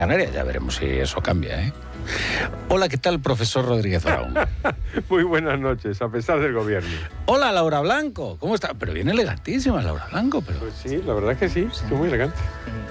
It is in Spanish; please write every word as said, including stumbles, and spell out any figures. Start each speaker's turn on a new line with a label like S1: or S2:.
S1: Canarias, ya veremos si eso cambia, ¿eh? Hola, ¿qué tal, profesor Rodríguez Brown?
S2: Muy buenas noches, a pesar del gobierno.
S1: Hola, Laura Blanco, ¿cómo está? Pero viene elegantísima Laura Blanco, pero...
S2: Pues sí, la verdad que sí, estoy muy elegante.